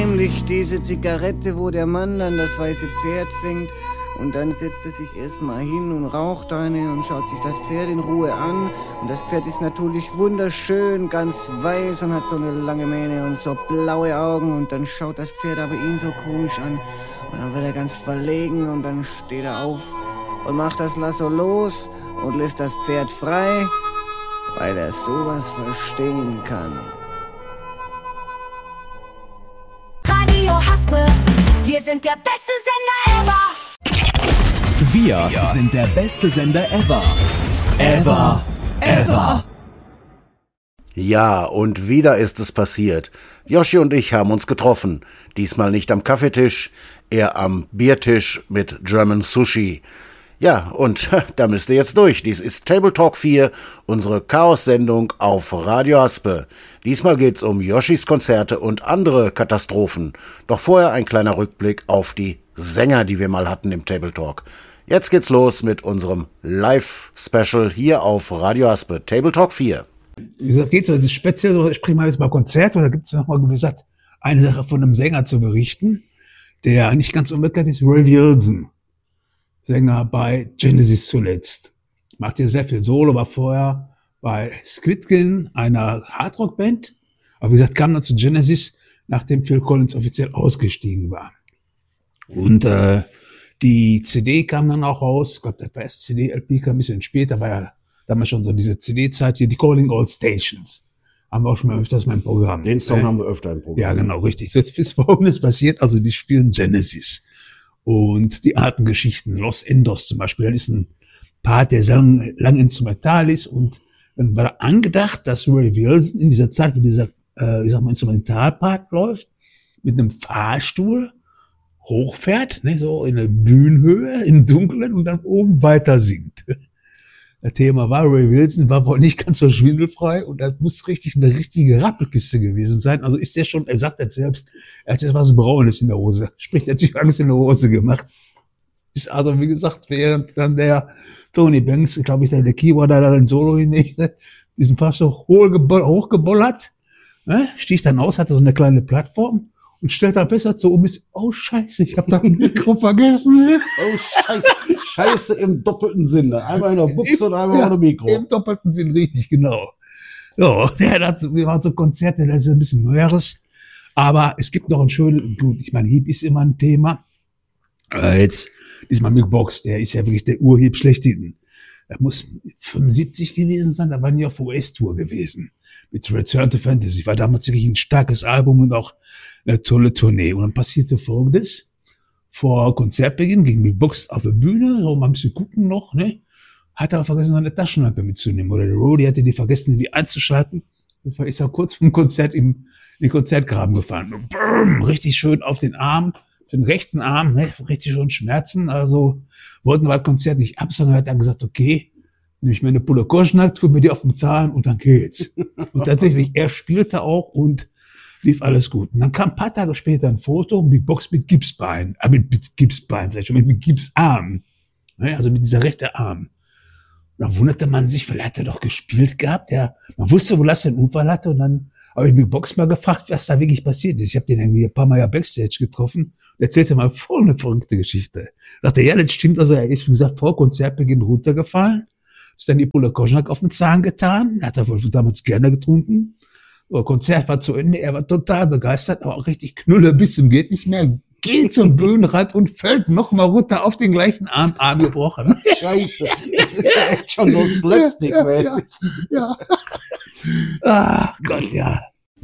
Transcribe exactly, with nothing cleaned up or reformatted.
Nämlich diese Zigarette, wo der Mann dann das weiße Pferd fängt und dann setzt er sich erstmal hin und raucht eine und schaut sich das Pferd in Ruhe an. Und das Pferd ist natürlich wunderschön, ganz weiß und hat so eine lange Mähne und so blaue Augen. Und dann schaut das Pferd aber ihn so komisch an. Und dann wird er ganz verlegen und dann steht er auf und macht das Lasso los und lässt das Pferd frei, weil er sowas verstehen kann. Radio Haspe, wir sind der beste Sender ever. Wir ja. sind der beste Sender ever. Ever. Ever. Ja, und wieder ist es passiert. Yoshi und ich haben uns getroffen. Diesmal nicht am Kaffeetisch, eher am Biertisch mit German Sushi. Ja, und da müsst ihr jetzt durch. Dies ist Table Talk vier, unsere Chaos-Sendung auf Radio Haspe. Diesmal geht's um Yoshis Konzerte und andere Katastrophen. Doch vorher ein kleiner Rückblick auf die Sänger, die wir mal hatten im Table Talk. Jetzt geht's los mit unserem Live-Special hier auf Radio Haspe. Table Talk vier. Wie gesagt, geht's so speziell, so sprechen wir jetzt mal Konzert, oder gibt es noch mal, wie gesagt, eine Sache von einem Sänger zu berichten, der nicht ganz unbekannt ist, Ray Wilson. Sänger bei Genesis zuletzt. Macht hier sehr viel Solo, war vorher bei Squidkin, einer Hardrock-Band. Aber wie gesagt, kam dann zu Genesis, nachdem Phil Collins offiziell ausgestiegen war. Und äh, die C D kam dann auch raus. Ich glaube, das war erst C D, L P kam ein bisschen später, war ja damals schon so diese C D-Zeit hier, die Calling All Stations. Haben wir auch schon mal öfters mal im Programm. Den Song äh, haben wir öfter im Programm. Ja, genau, richtig. So, jetzt ist Folgendes passiert, also die spielen Genesis. Und die alten Geschichten, Los Endos zum Beispiel, das ist ein Part, der lang, lang instrumental ist. Und dann war angedacht, dass Ray Wilson in dieser Zeit, wo dieser, äh, ich sag mal, Instrumentalpart läuft, mit einem Fahrstuhl hochfährt, ne, so in der Bühnenhöhe, im Dunkeln und dann oben weiter singt. Das Thema war, Ray Wilson war wohl nicht ganz so schwindelfrei und das muss richtig eine richtige Rappelkiste gewesen sein. Also ist der schon, er sagt jetzt selbst, er hat jetzt was Braunes in der Hose. Sprich, er hat sich alles in der Hose gemacht. Ist also, wie gesagt, während dann der Tony Banks, glaube ich, der, der Keyboarder da ein Solo hinlegte, diesen Fahrstuhl hochgebollert, ne, stieg dann aus, hatte so eine kleine Plattform und stellt dann fest, so um ist, oh Scheiße, ich habe da ein Mikro vergessen. Oh Scheiße, Scheiße im doppelten Sinne. Einmal in der Buchse und einmal ja, ohne Mikro. Im doppelten Sinn, richtig, genau. Ja, der hat, wir waren so Konzerte, das ist ein bisschen Neueres. Aber es gibt noch ein schönes, gut, ich meine, Heap ist immer ein Thema. Äh, jetzt, diesmal Mick Box, der ist ja wirklich der Urheeb schlechthin. Er muss fünfundsiebzig gewesen sein, da waren die auf U S-Tour gewesen. Mit Return to Fantasy. War damals wirklich ein starkes Album und auch eine tolle Tournee. Und dann passierte Folgendes. Vor Konzertbeginn ging Mick Box auf der Bühne, so mal ein bisschen gucken noch, ne? Hat aber vergessen, seine Taschenlampe mitzunehmen. Oder der Roadie hatte die vergessen, die einzuschalten. Und ist er kurz vom Konzert im, in den Konzertgraben gefallen. Und brrr, richtig schön auf den Arm, den rechten Arm, ne? Richtig schön Schmerzen. Also wollten wir das Konzert nicht absagen. Er hat dann gesagt, okay, nehme ich meine Pulle Koschnack, tue mir die auf den Zahn und dann geht's. Und tatsächlich, er spielte auch und lief alles gut. Und dann kam ein paar Tage später ein Foto mit Box mit Gipsbein, äh, mit, mit Gipsbein, sag ich schon, mit, mit Gipsarm. Ne? Also mit dieser rechten Arm. Und dann wunderte man sich, vielleicht hat er doch gespielt gehabt. Der, man wusste, wo er einen Unfall hatte. Und dann habe ich mit Box mal gefragt, was da wirklich passiert ist. Ich habe den irgendwie ein paar Mal ja Backstage getroffen und erzählte mal voll eine verrückte Geschichte. Sagte, ja, das stimmt. Also er ist, wie gesagt, vor Konzertbeginn runtergefallen. Ist dann die Pulle Koschnack auf den Zahn getan. Hat er wohl damals gerne getrunken. Das Konzert war zu Ende, er war total begeistert, aber auch richtig Knülle bis zum geht nicht mehr, geht zum Bühnenrand und fällt noch mal runter auf den gleichen Arm, Arm gebrochen. Scheiße, das ist ja echt schon so Slapstick-mäßig. Ja, ja, ja. Ah Gott, ja.